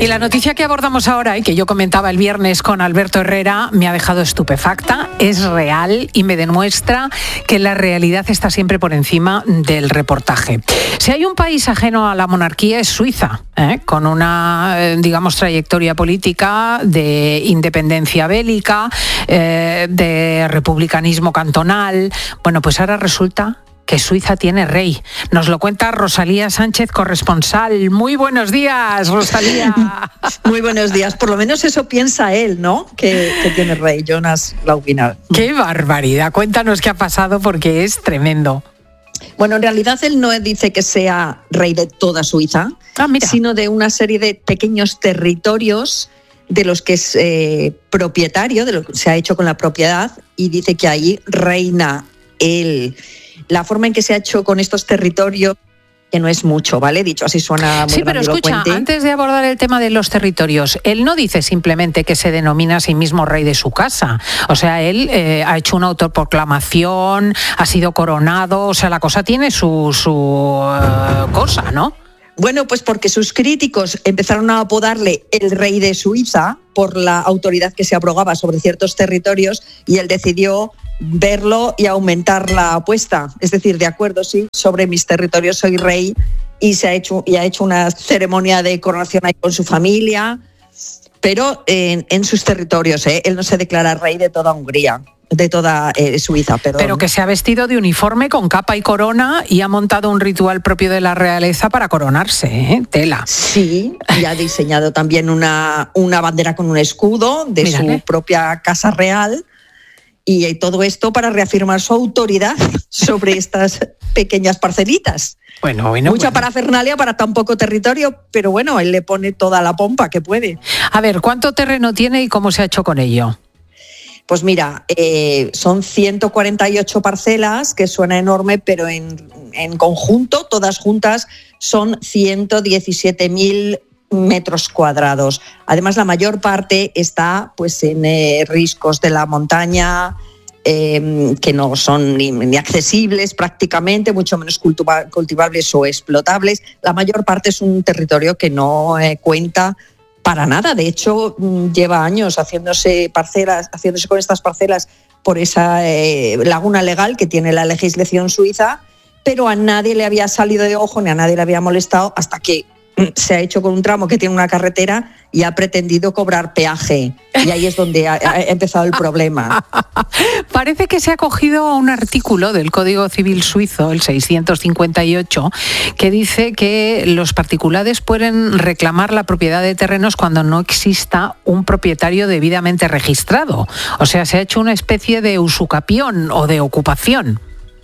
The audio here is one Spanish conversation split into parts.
Y la noticia que abordamos ahora y que yo comentaba el viernes con Alberto Herrera me ha dejado estupefacta, es real y me demuestra que la realidad está siempre por encima del reportaje. Si hay un país ajeno a la monarquía es Suiza, con una, digamos, trayectoria política de independencia bélica, de republicanismo cantonal. Bueno, pues ahora resulta que Suiza tiene rey. Nos lo cuenta Rosalía Sánchez, corresponsal. Muy buenos días, Rosalía. Muy buenos días. Por lo menos eso piensa él, ¿no? Que tiene rey, Jonas Laubinal. ¡Qué barbaridad! Cuéntanos qué ha pasado porque es tremendo. Bueno, en realidad él no dice que sea rey de toda Suiza, sino de una serie de pequeños territorios de los que es propietario, de lo que se ha hecho con la propiedad, y dice que ahí reina él. La forma en que se ha hecho con estos territorios, que no es mucho, ¿vale? Dicho así suena muy Sí, pero escucha, antes de abordar el tema de los territorios, él no dice simplemente que se denomina a sí mismo rey de su casa. O sea, él ha hecho una autoproclamación, ha sido coronado, o sea, la cosa tiene su cosa, ¿no? Bueno, pues porque sus críticos empezaron a apodarle el rey de Suiza por la autoridad que se abrogaba sobre ciertos territorios, y él decidió verlo y aumentar la apuesta. Es decir, de acuerdo, sí, sobre mis territorios soy rey, y ha hecho una ceremonia de coronación ahí con su familia, pero en sus territorios. Él no se declara rey de toda Hungría. De toda Suiza, perdón. Pero que se ha vestido de uniforme con capa y corona y ha montado un ritual propio de la realeza para coronarse, ¿eh? Tela. Sí, y ha diseñado también una bandera con un escudo de su propia casa real, y todo esto para reafirmar su autoridad sobre estas pequeñas parcelitas. Mucha parafernalia para tan poco territorio, pero bueno, él le pone toda la pompa que puede. A ver, ¿cuánto terreno tiene y cómo se ha hecho con ello? Pues mira, son 148 parcelas, que suena enorme, pero en conjunto, todas juntas, son 117.000 metros cuadrados. Además, la mayor parte está pues en riscos de la montaña, que no son ni accesibles prácticamente, mucho menos cultivables o explotables. La mayor parte es un territorio que no cuenta para nada. De hecho, lleva años haciéndose con estas parcelas por esa laguna legal que tiene la legislación suiza, pero a nadie le había salido de ojo ni a nadie le había molestado hasta que se ha hecho con un tramo que tiene una carretera y ha pretendido cobrar peaje. Y ahí es donde ha empezado el problema. Parece que se ha acogido a un artículo del Código Civil suizo, el 658, que dice que los particulares pueden reclamar la propiedad de terrenos cuando no exista un propietario debidamente registrado. O sea, se ha hecho una especie de usucapión o de ocupación.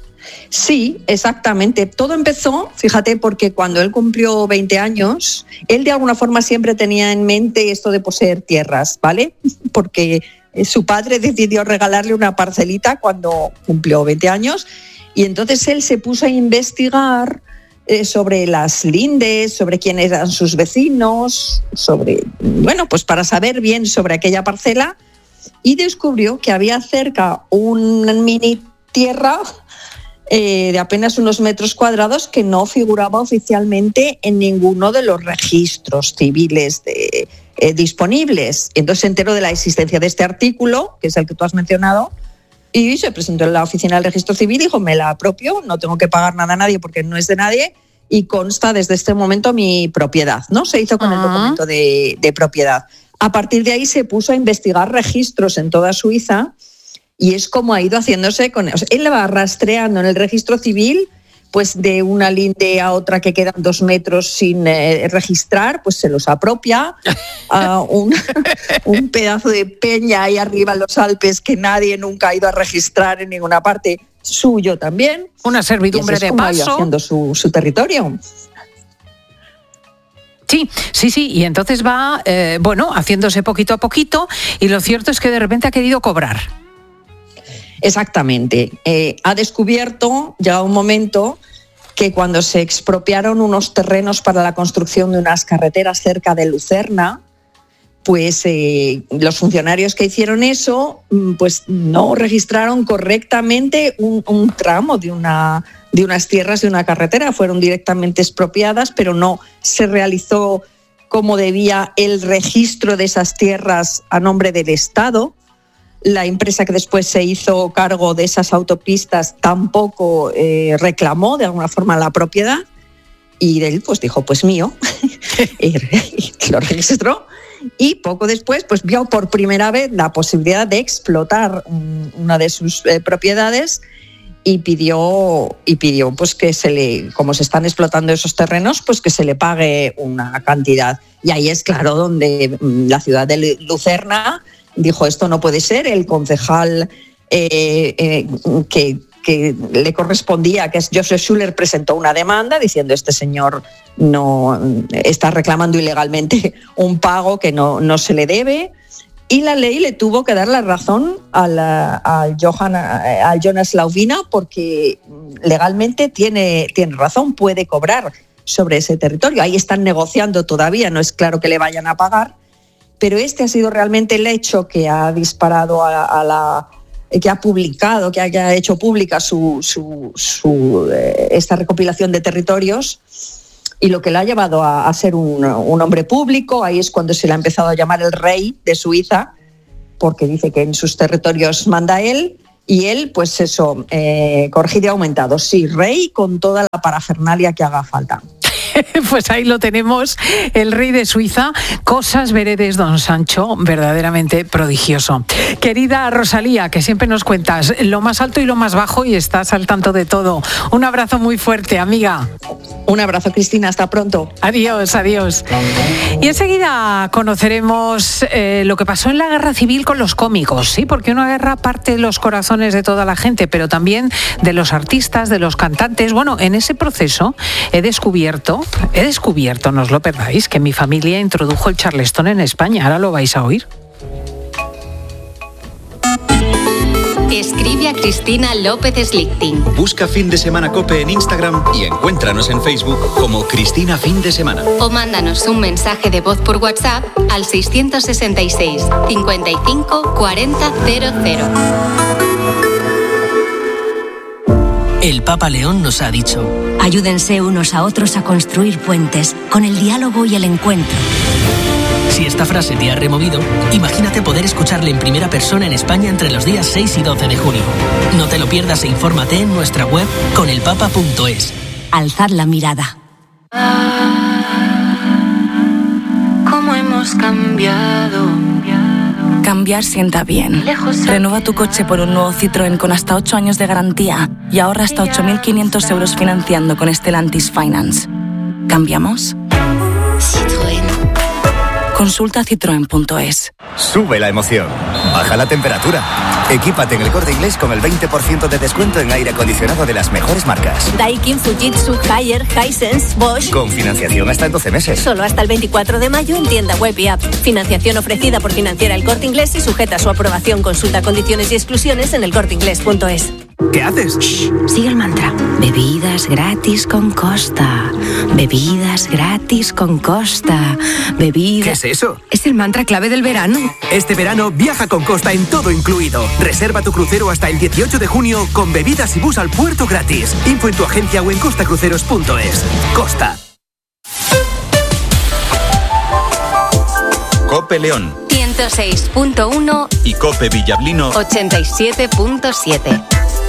Sí, exactamente. Todo empezó, fíjate, porque cuando él cumplió 20 años, él de alguna forma siempre tenía en mente esto de poseer tierras, ¿vale? Porque su padre decidió regalarle una parcelita cuando cumplió 20 años, y entonces él se puso a investigar sobre las lindes, sobre quiénes eran sus vecinos, pues para saber bien sobre aquella parcela, y descubrió que había cerca una mini tierra de apenas unos metros cuadrados que no figuraba oficialmente en ninguno de los registros civiles disponibles. Entonces se enteró de la existencia de este artículo, que es el que tú has mencionado, y se presentó en la oficina del registro civil y dijo: me la apropio, no tengo que pagar nada a nadie porque no es de nadie y consta desde este momento mi propiedad, ¿no? Se hizo con el documento de propiedad. A partir de ahí se puso a investigar registros en toda Suiza, y es como ha ido haciéndose con... O sea, él va rastreando en el registro civil, pues de una linde a otra que quedan 2 metros sin registrar, pues se los apropia. Un pedazo de peña ahí arriba en los Alpes que nadie nunca ha ido a registrar en ninguna parte, suyo también. Una servidumbre de paso. Ha ido haciendo su territorio. Sí, y entonces va, haciéndose poquito a poquito, y lo cierto es que de repente ha querido cobrar. Exactamente. Ha descubierto ya un momento que cuando se expropiaron unos terrenos para la construcción de unas carreteras cerca de Lucerna, pues los funcionarios que hicieron eso, pues no registraron correctamente un tramo de unas tierras de una carretera. Fueron directamente expropiadas, pero no se realizó cómo debía el registro de esas tierras a nombre del Estado. La empresa que después se hizo cargo de esas autopistas tampoco reclamó de alguna forma la propiedad, y él pues dijo, pues mío, y lo registró, y poco después pues vio por primera vez la posibilidad de explotar una de sus propiedades, y pidió pues que como se están explotando esos terrenos, pues que se le pague una cantidad. Y ahí es claro donde la ciudad de Lucerna dijo, esto no puede ser. El concejal que le correspondía, que es Josef Schuller, presentó una demanda diciendo, este señor no está reclamando ilegalmente un pago que no se le debe. Y la ley le tuvo que dar la razón al Jonas Lauvina, porque legalmente tiene razón, puede cobrar sobre ese territorio. Ahí están negociando todavía, no es claro que le vayan a pagar, pero este ha sido realmente el hecho que ha disparado que ha publicado, que haya hecho pública esta recopilación de territorios, y lo que le ha llevado a ser un hombre público. Ahí es cuando se le ha empezado a llamar el rey de Suiza, porque dice que en sus territorios manda él, y él, pues eso, corregido y aumentado. Sí, rey con toda la parafernalia que haga falta. Pues ahí lo tenemos, el rey de Suiza. Cosas veredes, don Sancho, verdaderamente prodigioso. Querida Rosalía, que siempre nos cuentas lo más alto y lo más bajo y estás al tanto de todo. Un abrazo muy fuerte, amiga. Un abrazo, Cristina, hasta pronto. Adiós, adiós. Y enseguida conoceremos lo que pasó en la guerra civil con los cómicos, ¿sí? Porque una guerra parte los corazones de toda la gente, pero también de los artistas, de los cantantes. Bueno, en ese proceso he descubierto, no os lo perdáis, que mi familia introdujo el charleston en España. Ahora lo vais a oír. Escribe a Cristina López Slichting. Busca Fin de Semana COPE en Instagram y encuéntranos en Facebook como Cristina Fin de Semana. O mándanos un mensaje de voz por WhatsApp al 666 55 40 00. El Papa León nos ha dicho: ayúdense unos a otros a construir puentes con el diálogo y el encuentro. Si esta frase te ha removido, imagínate poder escucharle en primera persona en España entre los días 6 y 12 de junio. No te lo pierdas e infórmate en nuestra web conelpapa.es. Alzad la mirada. ¿Cómo hemos cambiado? Cambiar sienta bien. Renueva tu coche por un nuevo Citroën con hasta 8 años de garantía y ahorra hasta 8.500 euros financiando con Stellantis Finance. ¿Cambiamos? Citroën. Consulta citroen.es. Sube la emoción, baja la temperatura. Equípate en El Corte Inglés con el 20% de descuento en aire acondicionado de las mejores marcas. Daikin, Fujitsu, Haier, Hisense, Bosch. Con financiación hasta en 12 meses. Solo hasta el 24 de mayo en tienda web y app. Financiación ofrecida por Financiera El Corte Inglés y sujeta a su aprobación. Consulta condiciones y exclusiones en elcorteinglés.es. ¿Qué haces? Shh, sigue el mantra. Bebidas gratis con Costa. Bebidas gratis con Costa. Bebidas... ¿Qué es eso? Es el mantra clave del verano. Este verano viaja con Costa en todo incluido. Reserva tu crucero hasta el 18 de junio con bebidas y bus al puerto gratis. Info en tu agencia o en costacruceros.es. Costa. COPE León 106.1 y COPE Villablino 87.7.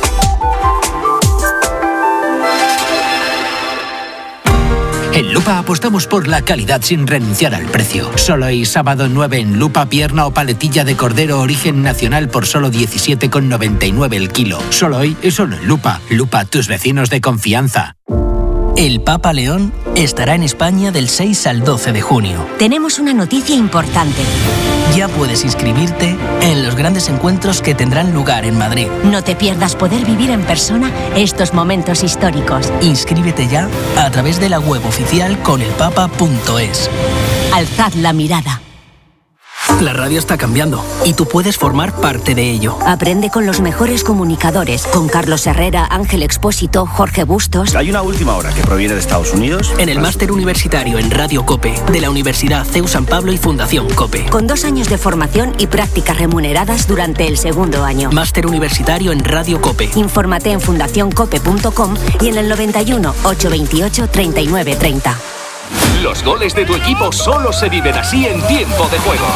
En Lupa apostamos por la calidad sin renunciar al precio. Solo hoy, sábado 9, en Lupa, pierna o paletilla de cordero origen nacional por solo 17,99 el kilo. Solo hoy y solo en Lupa. Lupa, tus vecinos de confianza. El Papa León estará en España del 6 al 12 de junio. Tenemos una noticia importante. Ya puedes inscribirte en los grandes encuentros que tendrán lugar en Madrid. No te pierdas poder vivir en persona estos momentos históricos. Inscríbete ya a través de la web oficial conelpapa.es. Alzad la mirada. La radio está cambiando y tú puedes formar parte de ello. Aprende con los mejores comunicadores, con Carlos Herrera, Ángel Expósito, Jorge Bustos. Hay una última hora que proviene de Estados Unidos. En el máster universitario en Radio COPE de la Universidad CEU San Pablo y Fundación COPE. Con 2 años de formación y prácticas remuneradas durante el segundo año. Máster universitario en Radio COPE. Infórmate en fundacioncope.com y en el 91 828 39 30. Los goles de tu equipo solo se viven así en Tiempo de Juego.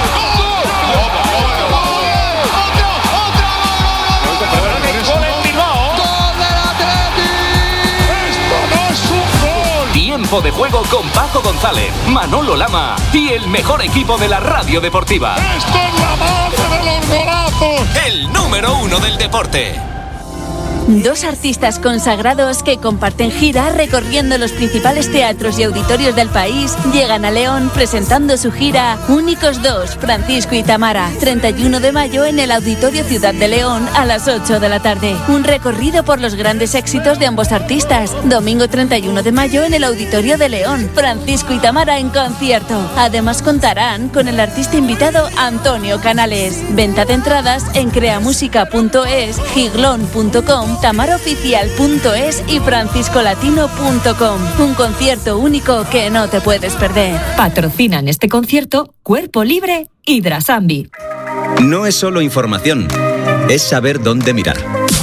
Tiempo de Juego con Paco González, Manolo Lama y el mejor equipo de la radio deportiva. ¡Esto es la madre de los golazos! El número 1 del deporte. Dos artistas consagrados que comparten gira recorriendo los principales teatros y auditorios del país llegan a León presentando su gira Únicos Dos, Francisco y Tamara, 31 de mayo en el Auditorio Ciudad de León a las 8 de la tarde. Un recorrido por los grandes éxitos de ambos artistas. Domingo 31 de mayo en el Auditorio de León, Francisco y Tamara en concierto. Además contarán con el artista invitado Antonio Canales. Venta de entradas en creamusica.es, giglón.com, tamaroficial.es y franciscolatino.com. Un concierto único que no te puedes perder. Patrocinan este concierto Cuerpo Libre y Drasambi. No es solo información, es saber dónde mirar.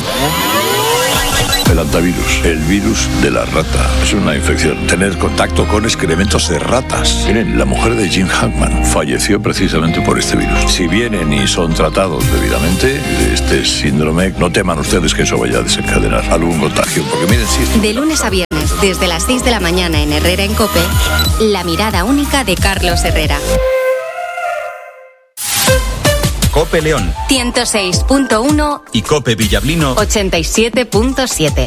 El hantavirus, el virus de la rata. Es una infección. Tener contacto con excrementos de ratas. Miren, la mujer de Jim Hackman falleció precisamente por este virus. Si vienen y son tratados debidamente, este síndrome, no teman ustedes que eso vaya a desencadenar algún contagio. Porque miren, si... De lunes a viernes, desde las 6 de la mañana en Herrera en COPE, la mirada única de Carlos Herrera. COPE León 106.1 y COPE Villablino 87.7.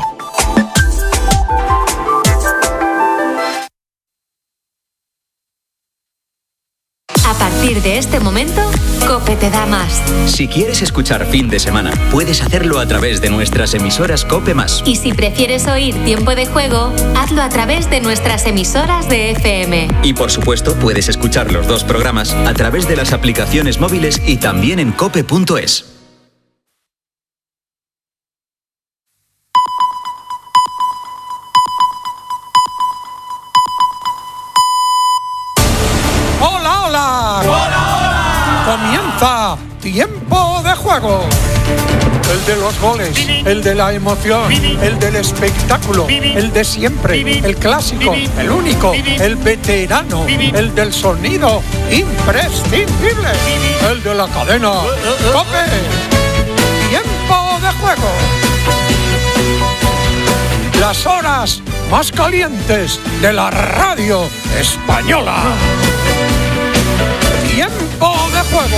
A partir de este momento, COPE te da más. Si quieres escuchar fin de semana, puedes hacerlo a través de nuestras emisoras COPE+. Y si prefieres oír Tiempo de Juego, hazlo a través de nuestras emisoras de FM. Y por supuesto, puedes escuchar los dos programas a través de las aplicaciones móviles y también en cope.es. Comienza Tiempo de Juego. El de los goles, el de la emoción, el del espectáculo, el de siempre, el clásico, el único, el veterano, el del sonido imprescindible, el de la cadena COPE. Tiempo de Juego. Las horas más calientes de la radio española. Tiempo de Juego.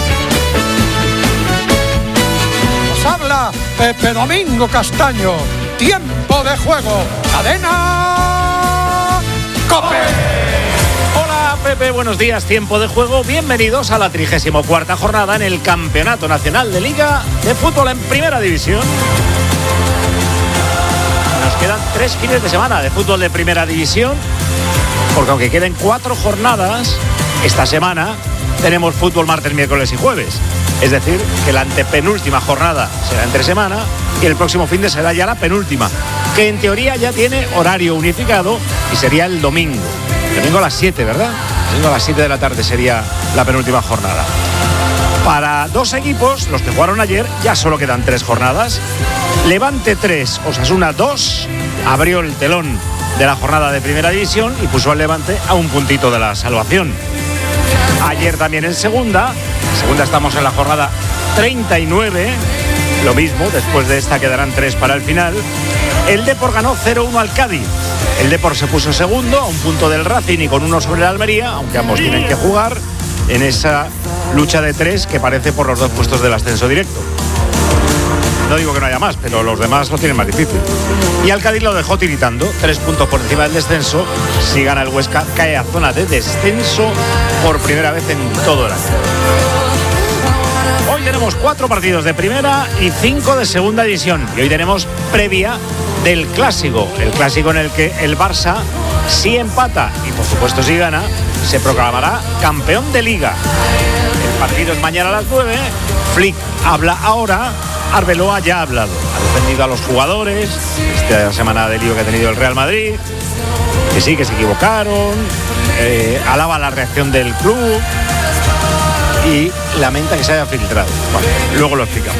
Nos habla Pepe Domingo Castaño. Tiempo de Juego. Cadena COPE. Hola Pepe, buenos días. Tiempo de Juego. Bienvenidos a la 34ª jornada en el Campeonato Nacional de Liga de Fútbol en Primera División. Nos quedan 3 fines de semana de fútbol de Primera División, porque aunque queden 4 jornadas, esta semana tenemos fútbol martes, miércoles y jueves. Es decir, que la antepenúltima jornada será entre semana y el próximo fin de será ya la penúltima, que en teoría ya tiene horario unificado y sería el domingo. Domingo a las 7, ¿verdad? Domingo a las 7 de la tarde sería la penúltima jornada. Para 2 equipos, los que jugaron ayer, ya solo quedan 3 jornadas. Levante 3, Osasuna 2, abrió el telón de la jornada de Primera División y puso al Levante a un puntito de la salvación. Ayer también en segunda estamos en la jornada 39, lo mismo, después de esta quedarán 3 para el final. El Depor ganó 0-1 al Cádiz. El Depor se puso segundo a un punto del Racing y con 1 sobre el Almería, aunque ambos tienen que jugar en esa lucha de 3 que parece por los 2 puestos del ascenso directo. No digo que no haya más, pero los demás lo tienen más difícil. Y al Cádiz lo dejó tiritando, 3 puntos por encima del descenso. Si gana el Huesca, cae a zona de descenso por primera vez en todo el año. Hoy tenemos 4 partidos de primera y 5 de segunda división. Y hoy tenemos previa del clásico. El clásico en el que el Barça, si empata y por supuesto si gana, se proclamará campeón de Liga. El partido es mañana a las 9. Flick habla ahora. Arbeloa ya ha hablado, ha defendido a los jugadores esta semana de lío que ha tenido el Real Madrid, que sí, que se equivocaron, alaba la reacción del club y lamenta que se haya filtrado. Bueno, luego lo explicamos.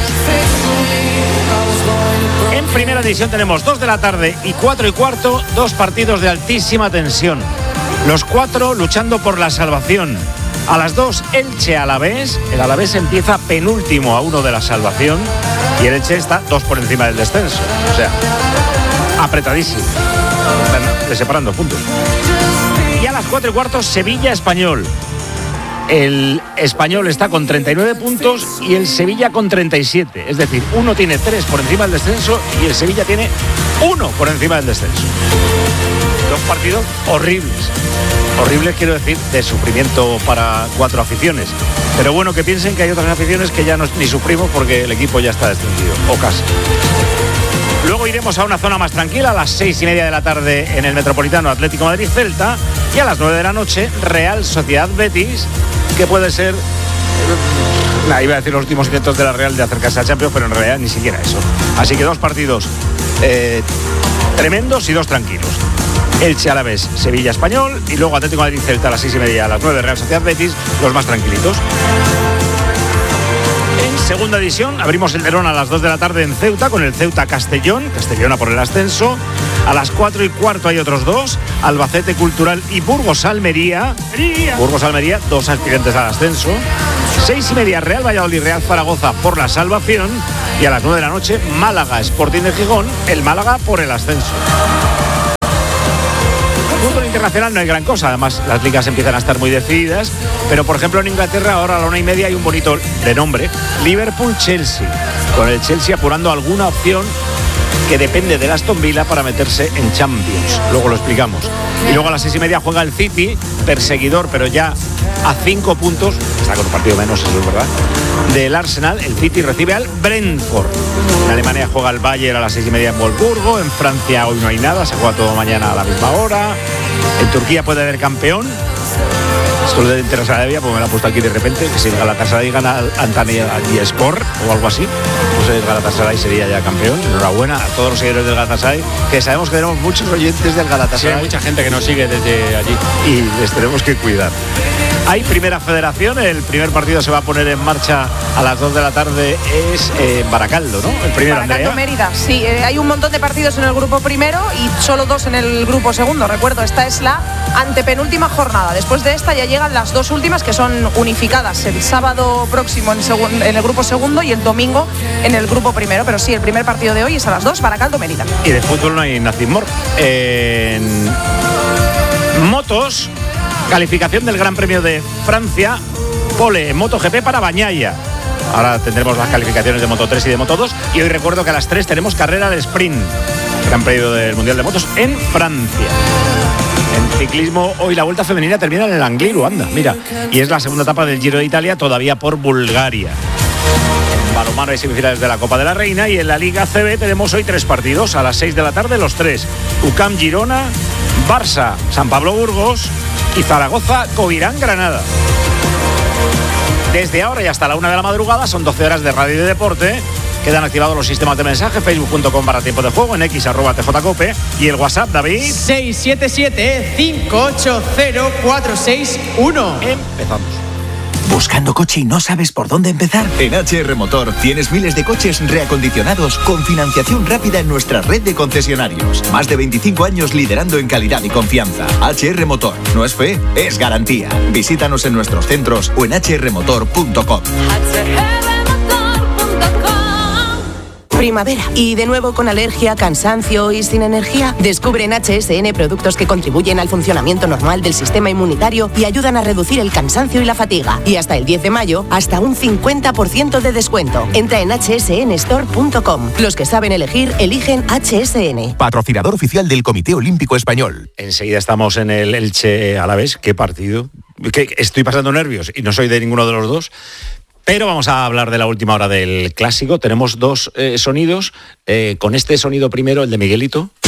En Primera División tenemos 2 de la tarde y 4 y cuarto, 2 partidos de altísima tensión. Los 4 luchando por la salvación. A las 2, Elche Alavés. El Alavés empieza penúltimo a 1 de la salvación y el Elche está 2 por encima del descenso. O sea, apretadísimo. Están separando puntos. Y a las 4:15, Sevilla Español. El Español está con 39 puntos y el Sevilla con 37. Es decir, uno tiene 3 por encima del descenso y el Sevilla tiene 1 por encima del descenso. 2 partidos horribles. Horribles, quiero decir, de sufrimiento para 4 aficiones. Pero bueno, que piensen que hay otras aficiones que ya ni sufrimos porque el equipo ya está descendido, o casi. Luego iremos a una zona más tranquila a las 6:30 de la tarde en el Metropolitano Atlético Madrid-Celta y a las 9 de la noche Real Sociedad Betis, que puede ser, iba a decir los últimos intentos de la Real de acercarse a Champions, pero en realidad ni siquiera eso. Así que 2 partidos tremendos y 2 tranquilos. Elche Alavés, Sevilla Español y luego Atlético Madrid-Celta a las 6:30, a las 9 Real Sociedad Betis, los más tranquilitos. Segunda división, abrimos el telón a las 2 de la tarde en Ceuta con el Ceuta Castellón a por el ascenso. A las 4:15 hay otros 2, Albacete Cultural y Burgos Almería. Burgos Almería, 2 aspirantes al ascenso. 6:30 Real Valladolid, Real Zaragoza por la salvación. Y a las 9 de la noche Málaga Sporting de Gijón, el Málaga por el ascenso. Fútbol internacional no hay gran cosa, además las ligas empiezan a estar muy decididas, pero por ejemplo en Inglaterra ahora a la 1:30 hay un bonito renombre, Liverpool-Chelsea, con el Chelsea apurando alguna opción que depende del Aston Villa para meterse en Champions, luego lo explicamos. Y luego a las 6:30 juega el City, perseguidor pero ya a 5 puntos, está con un partido menos, eso es verdad, del Arsenal. El City recibe al Brentford. En Alemania juega el Bayern a las 6:30 en Wolfsburgo. En Francia hoy no hay nada, se juega todo mañana a la misma hora. En Turquía puede haber campeón. Esto le interesa a Arabia, pues me lo ha puesto aquí de repente, que si el Galatasaray gana Antalya Sport o algo así, pues el Galatasaray sería ya campeón. Enhorabuena a todos los seguidores del Galatasaray, que sabemos que tenemos muchos oyentes del Galatasaray. Sí, hay mucha gente que nos sigue desde allí. Y les tenemos que cuidar. Hay Primera Federación, el primer partido se va a poner en marcha a las 2 de la tarde, es Baracaldo, ¿no? El primero, Baracaldo, Andrea. Mérida, sí, hay un montón de partidos en el grupo primero y solo 2 en el grupo segundo, recuerdo, esta es la antepenúltima jornada, después de esta ya llegan las 2 últimas que son unificadas, el sábado próximo en el grupo segundo y el domingo en el grupo primero, pero sí, el primer partido de hoy es a las 2, Baracaldo, Mérida. Y de fútbol no hay Nothing More. En motos, calificación del Gran Premio de Francia, pole en MotoGP para Bagnaia. Ahora tendremos las calificaciones de Moto 3 y de Moto 2 y hoy recuerdo que a las 3 tenemos carrera de sprint, Gran Premio del Mundial de Motos en Francia. En ciclismo, hoy la Vuelta Femenina termina en el Angliru, anda, mira, y es la segunda etapa del Giro de Italia, todavía por Bulgaria. En balonmano hay semifinales de la Copa de la Reina y en la Liga CB tenemos hoy 3 partidos, a las 6 de la tarde los 3, UCAM Girona, Barça San Pablo Burgos y Zaragoza Covirán Granada. Desde ahora y hasta la 1 de la madrugada son 12 horas de radio y de deporte. Quedan activados los sistemas de mensaje, facebook.com/tiempo de juego, en x@tjcope y el WhatsApp, David. 677-580-461. Empezamos. ¿Buscando coche y no sabes por dónde empezar? En HR Motor tienes miles de coches reacondicionados con financiación rápida en nuestra red de concesionarios. Más de 25 años liderando en calidad y confianza. HR Motor. No es fe, es garantía. Visítanos en nuestros centros o en hrmotor.com. Primavera. Y de nuevo con alergia, cansancio y sin energía. Descubre en HSN productos que contribuyen al funcionamiento normal del sistema inmunitario y ayudan a reducir el cansancio y la fatiga. Y hasta el 10 de mayo, hasta un 50% de descuento. Entra en hsnstore.com. Los que saben elegir, eligen HSN. Patrocinador oficial del Comité Olímpico Español. Enseguida estamos en el Elche Alavés. ¿Qué partido? Que estoy pasando nervios y no soy de ninguno de los dos. Pero vamos a hablar de la última hora del clásico. Tenemos 2 sonidos. Con este sonido primero, el de Miguelito.